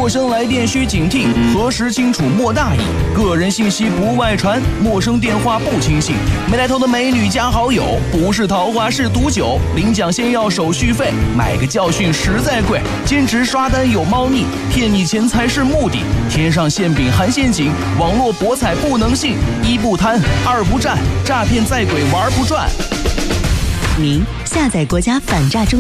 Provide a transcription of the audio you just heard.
陌生来电需警惕，核实清楚莫大意。个人信息不外传，陌生电话不轻信。没来头的美女加好友，不是桃花是毒酒。领奖先要手续费，买个教训实在贵。兼职刷单有猫腻，骗你钱财是目的。天上馅饼含陷阱，网络博彩不能信。一不贪，二不占，诈骗在鬼玩不转。 您下载国家反诈中